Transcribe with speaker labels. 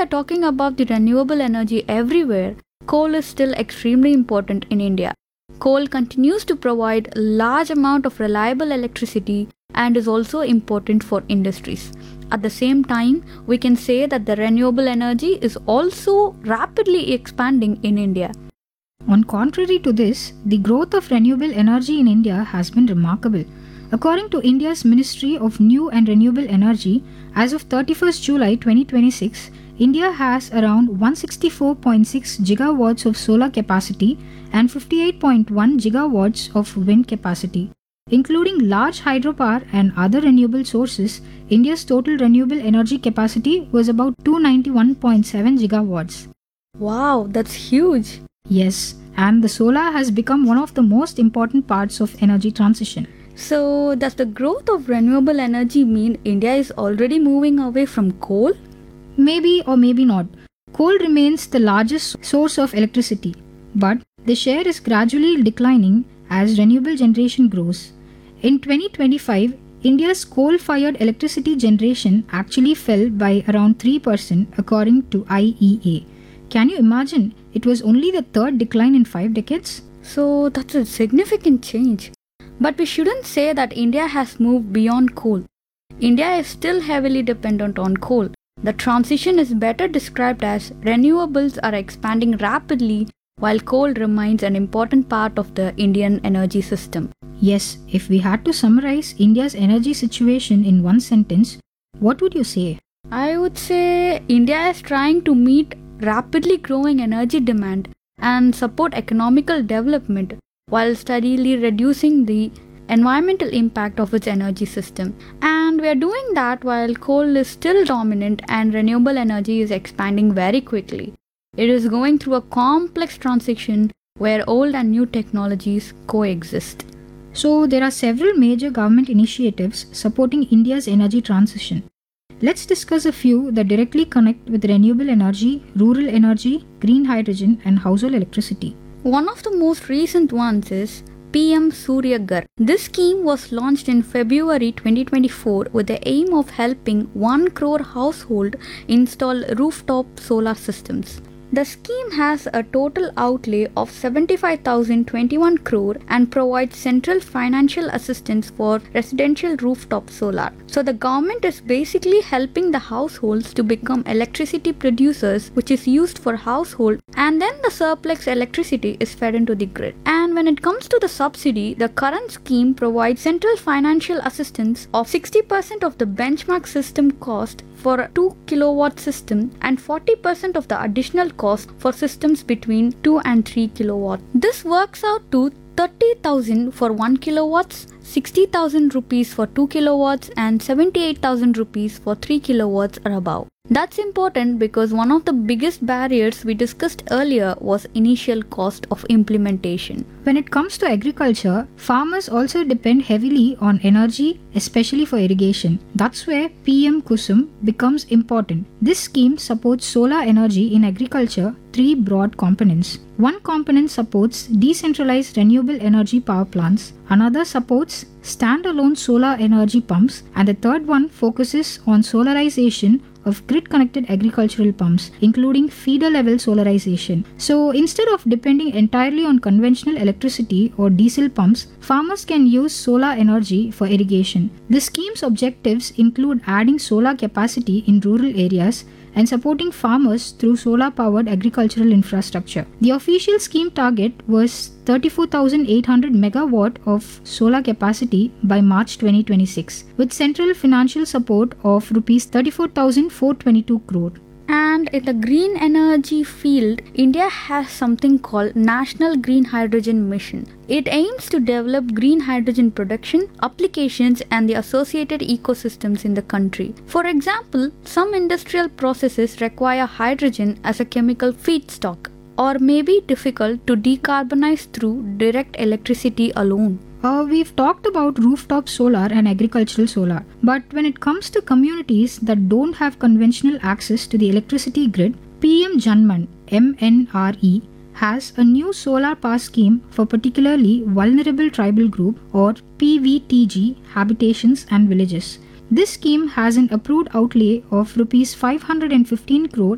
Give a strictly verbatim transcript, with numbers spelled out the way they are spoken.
Speaker 1: are talking about the renewable energy everywhere, coal is still extremely important in India. Coal continues to provide a large amount of reliable electricity and is also important for industries. At the same time, we can say that the renewable energy is also rapidly expanding in India.
Speaker 2: On contrary to this, the growth of renewable energy in India has been remarkable. According to India's Ministry of New and Renewable Energy, as of thirty-first July twenty twenty-six, India has around one hundred sixty-four point six gigawatts of solar capacity and fifty-eight point one gigawatts of wind capacity. Including large hydropower and other renewable sources, India's total renewable energy capacity was about two hundred ninety-one point seven gigawatts.
Speaker 1: Wow, that's huge!
Speaker 2: Yes, and the solar has become one of the most important parts of energy transition.
Speaker 1: So, does the growth of renewable energy mean India is already moving away from coal?
Speaker 2: Maybe or maybe not. Coal remains the largest source of electricity, but the share is gradually declining as renewable generation grows. In twenty twenty-five, India's coal-fired electricity generation actually fell by around three percent according to I E A. Can you imagine? It was only the third decline in five decades.
Speaker 1: So, that's a significant change. But we shouldn't say that India has moved beyond coal. India is still heavily dependent on coal. The transition is better described as renewables are expanding rapidly while coal remains an important part of the Indian energy system.
Speaker 2: Yes, if we had to summarize India's energy situation in one sentence, what would you say?
Speaker 1: I would say India is trying to meet rapidly growing energy demand and support economical development while steadily reducing the environmental impact of its energy system. And we are doing that while coal is still dominant and renewable energy is expanding very quickly. It is going through a complex transition where old and new technologies coexist.
Speaker 2: So there are several major government initiatives supporting India's energy transition. Let's discuss a few that directly connect with renewable energy, rural energy, green hydrogen, and household electricity.
Speaker 1: One of the most recent ones is P M Surya Ghar. This scheme was launched in February twenty twenty-four with the aim of helping one crore household install rooftop solar systems. The scheme has a total outlay of seventy-five thousand twenty-one crore and provides central financial assistance for residential rooftop solar. So the government is basically helping the households to become electricity producers, which is used for household, and then the surplus electricity is fed into the grid. And when it comes to the subsidy, the current scheme provides central financial assistance of sixty percent of the benchmark system cost for a two kilowatt system and forty percent of the additional cost for systems between two and three kilowatts. This works out to thirty thousand for one kilowatts, sixty thousand rupees for two kilowatts and seventy-eight thousand rupees for three kilowatts or above. That's important because one of the biggest barriers we discussed earlier was initial cost of implementation.
Speaker 2: When it comes to agriculture, farmers also depend heavily on energy, especially for irrigation. That's where P M Kusum becomes important. This scheme supports solar energy in agriculture, three broad components. One component supports decentralized renewable energy power plants, another supports standalone solar energy pumps, and the third one focuses on solarization of grid-connected agricultural pumps, including feeder-level solarization. So instead of depending entirely on conventional electricity or diesel pumps, farmers can use solar energy for irrigation. The scheme's objectives include adding solar capacity in rural areas and supporting farmers through solar-powered agricultural infrastructure. The official scheme target was thirty-four thousand eight hundred megawatt of solar capacity by March twenty twenty-six, with central financial support of rupees thirty-four thousand four hundred twenty-two crore.
Speaker 1: And in the green energy field, India has something called National Green Hydrogen Mission. It aims to develop green hydrogen production, applications, and the associated ecosystems in the country. For example, some industrial processes require hydrogen as a chemical feedstock, or may be difficult to decarbonize through direct electricity alone.
Speaker 2: Uh, we've talked about rooftop solar and agricultural solar, but when it comes to communities that don't have conventional access to the electricity grid, P M Janman M N R E has a new solar power scheme for particularly vulnerable tribal group or P V T G habitations and villages. This scheme has an approved outlay of rupees five hundred fifteen crore